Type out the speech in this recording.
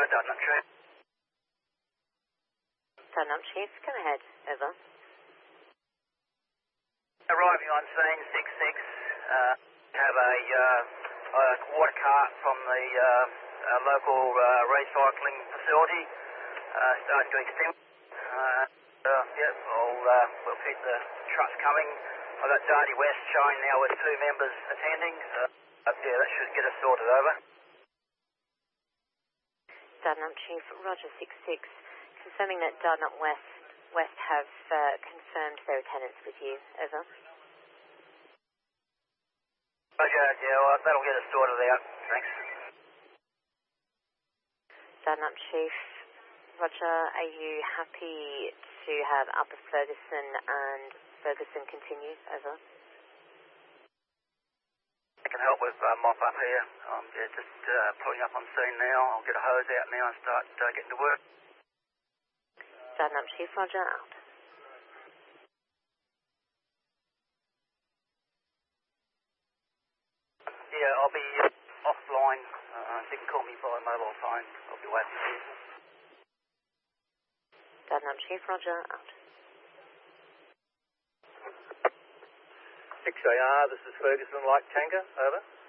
Dartnum Chief. Dartnum Chief, come ahead. Over. Arriving on scene 6-6, have a water cart from the local recycling facility starting to extend. We'll keep the trucks coming. I've got Darty West showing now with 2 members attending. That should get us sorted over. Dartnum Chief, Roger 6-6, confirming that Dartnum West have confirmed their attendance with you. Over. Roger, that'll get us sorted out. Thanks. Dartnum Chief, Roger, are you happy to have Upper Ferguson and Ferguson continue? Over. I can help with mop up here. I'm just pulling up on scene now. I'll get a hose out now and start getting to work. Dartnum Chief, Roger, out. Yeah, I'll be offline. You can call me by mobile phone. I'll be waiting for you. Dartnum Chief, Roger, out. 6AR, this is Ferguson Light Tanker, over.